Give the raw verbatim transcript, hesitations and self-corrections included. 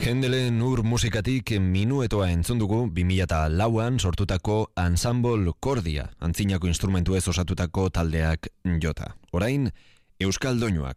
Hendelen ur musikatik minuetoa entzun dugu bi mila lauan sortutako Ensemble Kordia, antzinako instrumentuez osatutako taldeak jota. Orain, euskal doinuak